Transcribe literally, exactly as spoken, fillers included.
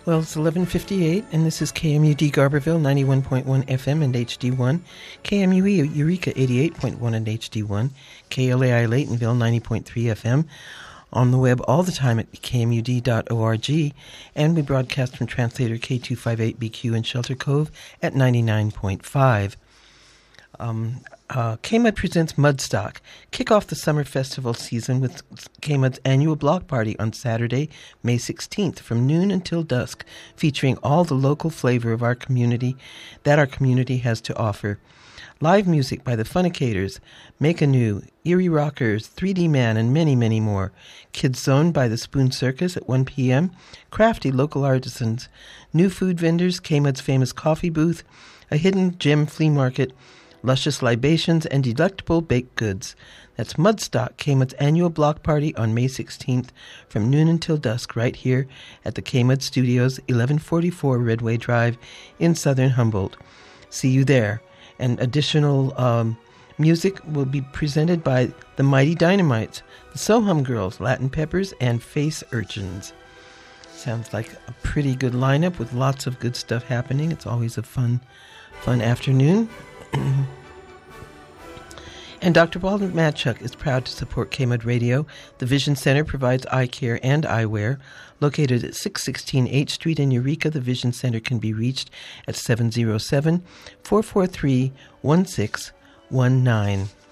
Well, it's eleven fifty-eight, and this is K M U D Garberville, ninety-one point one F M and H D one, K M U E Eureka, eighty-eight point one and H D one, K L A I Laytonville, ninety point three F M, on the web all the time at k m u d dot org, and we broadcast from translator K two fifty-eight B Q in Shelter Cove at ninety-nine point five. Um, uh, K M U D presents Mudstock. Kick off the summer festival season with K M U D's annual block party on Saturday, May sixteenth, from noon until dusk, featuring all the local flavor of our community that our community has to offer. Live music by the Funicators, Make a New, Erie Rockers, three D Man, and many, many more. Kids Zone by the Spoon Circus at one p.m. Crafty local artisans, new food vendors, K M U D's famous coffee booth, a hidden gem flea market, luscious libations, and delectable baked goods. That's Mudstock, K M U D's annual block party on May sixteenth from noon until dusk right here at the K M U D Studios, eleven forty-four Redway Drive in southern Humboldt. See you there. And additional um, music will be presented by the Mighty Dynamites, the Sohum Girls, Latin Peppers, and Face Urchins. Sounds like a pretty good lineup with lots of good stuff happening. It's always a fun, fun afternoon. And Doctor Walter Madchuk is proud to support K M U D Radio. The Vision Center provides eye care and eyewear. Located at six sixteen H Street in Eureka, the Vision Center can be reached at seven oh seven, four four three, one six one nine.